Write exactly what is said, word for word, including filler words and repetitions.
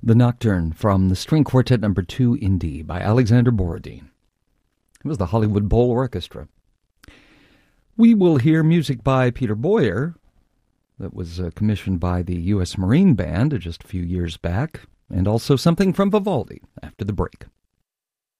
The Nocturne from the String Quartet Number two in D by Alexander Borodin. It was the Hollywood Bowl Orchestra. We will hear music by Peter Boyer that was uh, commissioned by the U S Marine Band just a few years back, and also something from Vivaldi after the break.